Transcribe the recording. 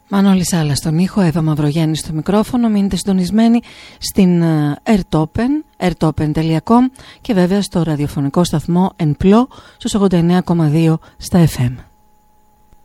Μανώλης Άλλας στον ήχο, Εύα Μαυρογέννη στο μικρόφωνο. Μείνετε συντονισμένοι στην airtopen.com και βέβαια στο ραδιοφωνικό σταθμό ΕΝΠΛΟ στους 89,2 στα FM.